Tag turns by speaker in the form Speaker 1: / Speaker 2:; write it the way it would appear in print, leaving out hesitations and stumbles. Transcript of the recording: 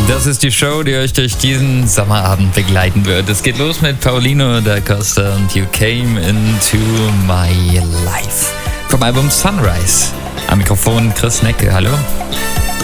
Speaker 1: Das ist die Show, die euch durch diesen Sommerabend begleiten wird. Es geht los mit Paulino da Costa und You Came Into My Life vom Album Sunrise. Am Mikrofon Chris Necke, hallo.